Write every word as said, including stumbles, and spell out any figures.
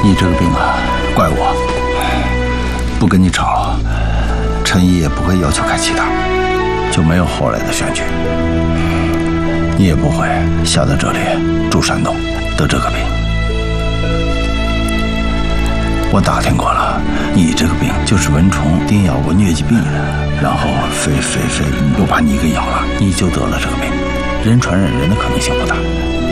你这个病啊，怪我，不跟你吵，陈毅也不会要求开其他，就没有后来的选举。你也不会下到这里住山洞得这个病。我打听过了，你这个病就是蚊虫叮咬过疟疾病人，然后飞飞飞又把你给咬了，你就得了这个病。人传染人的可能性不大。